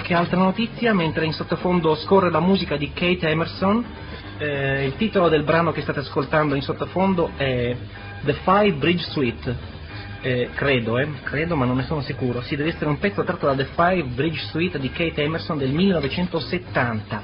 qualche altra notizia mentre in sottofondo scorre la musica di Kate Emerson. Il titolo del brano che state ascoltando in sottofondo è The Five Bridge Suite. Credo, ma non ne sono sicuro. Sì, deve essere un pezzo tratto da The Five Bridge Suite di Kate Emerson del 1970.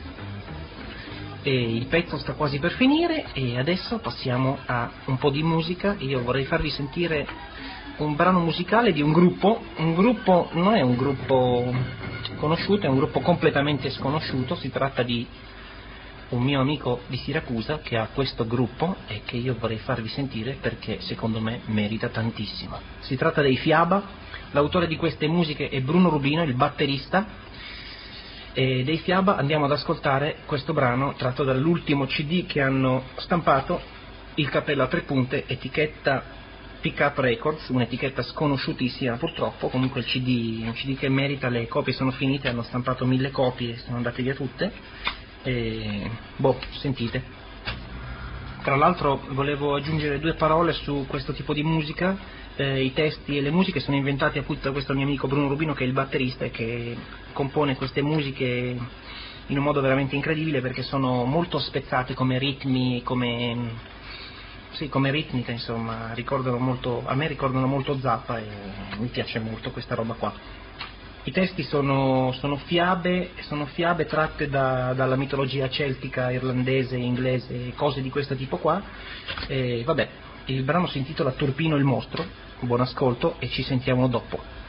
E il pezzo sta quasi per finire e adesso passiamo a un po' di musica. Io vorrei farvi sentire un brano musicale di un gruppo non è un gruppo conosciuto, è un gruppo completamente sconosciuto. Si tratta di un mio amico di Siracusa che ha questo gruppo e che io vorrei farvi sentire perché secondo me merita tantissimo. Si tratta dei Fiaba, l'autore di queste musiche è Bruno Rubino, il batterista, e dei Fiaba andiamo ad ascoltare questo brano tratto dall'ultimo CD che hanno stampato, Il Cappello a Tre Punte, etichetta Pick Up Records, un'etichetta sconosciutissima purtroppo. Comunque il CD è un CD che merita, le copie sono finite, hanno stampato 1000 copie e sono andate via tutte. Sentite. Tra l'altro volevo aggiungere 2 parole su questo tipo di musica. I testi e le musiche sono inventati appunto da questo mio amico Bruno Rubino, che è il batterista e che compone queste musiche in un modo veramente incredibile perché sono molto spezzate come ritmi, come ritmica, insomma, a me ricordano molto Zappa e mi piace molto questa roba qua. I testi sono fiabe tratte dalla mitologia celtica, irlandese, inglese, cose di questo tipo qua. Il brano si intitola Turpino il mostro. Buon ascolto e ci sentiamo dopo.